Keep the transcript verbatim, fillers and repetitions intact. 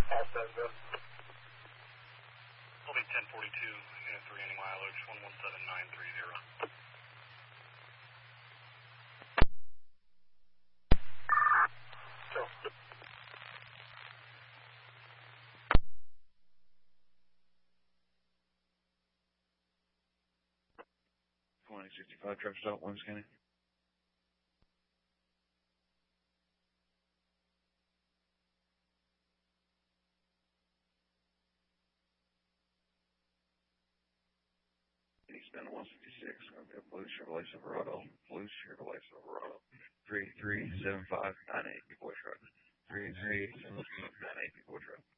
Will be ten forty-two, Unit three, any mileage, one one seven nine three zero. twenty sixty-five, traffic stop, one scanning. Eastbound one fifty-six, okay, Blue Chevrolet Silverado, Blue Chevrolet Silverado, three three seven five nine eight, Boy Truck, three three seven five nine eight, Boy Truck.